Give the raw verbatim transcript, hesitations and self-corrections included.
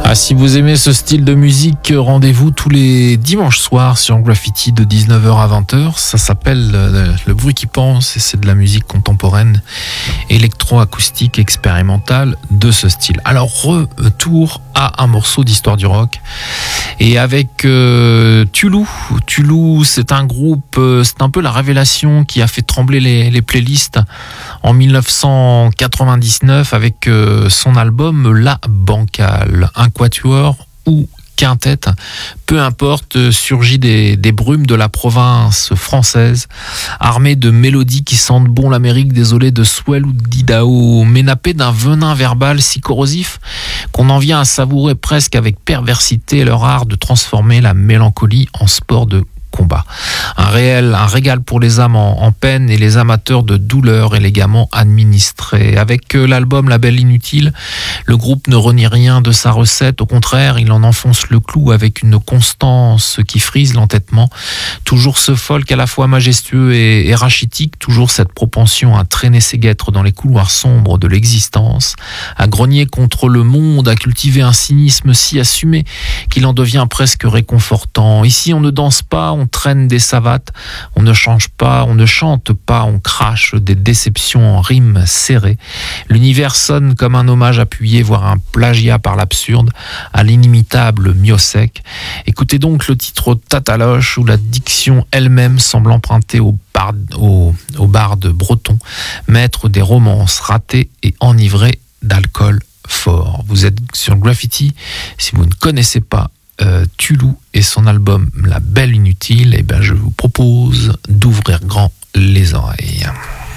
Ah, si vous aimez ce style de musique, rendez-vous tous les dimanches soirs sur Graffiti de dix-neuf heures à vingt heures. Ça s'appelle euh, Le bruit qui pense et c'est de la musique contemporaine, électroacoustique, expérimentale de ce style. Alors, retour à un morceau d'histoire du rock et avec euh, Tulou. Tulou, c'est un groupe, euh, c'est un peu la révélation qui a fait trembler les, les playlists en dix-neuf cent quatre-vingt-dix-neuf avec euh, son album La Bancal. Un quatuor ou quintette, peu importe, surgit des, des brumes de la province française, armé de mélodies qui sentent bon l'Amérique désolée de Swell ou d'Idaho, mais nappé d'un venin verbal si corrosif qu'on en vient à savourer presque avec perversité leur art de transformer la mélancolie en sport de combat. Un réel, un régal pour les âmes en, en peine et les amateurs de douleur élégamment administrés. Avec l'album La Belle Inutile, le groupe ne renie rien de sa recette. Au contraire, il en enfonce le clou avec une constance qui frise l'entêtement. Toujours ce folk à la fois majestueux et, et rachitique, toujours cette propension à traîner ses guêtres dans les couloirs sombres de l'existence, à grogner contre le monde, à cultiver un cynisme si assumé qu'il en devient presque réconfortant. Ici, on ne danse pas, on traîne des savates, on ne change pas, on ne chante pas, on crache des déceptions en rimes serrées. L'univers sonne comme un hommage appuyé, voire un plagiat par l'absurde, à l'inimitable Miossec. Écoutez donc le titre Tataloche, où la diction elle-même semble emprunter au barde, au, au barde breton, maître des romances ratées et enivré d'alcool fort. Vous êtes sur Graffiti, si vous ne connaissez pas Euh, Tulou et son album La Belle Inutile, et ben je vous propose d'ouvrir grand les oreilles.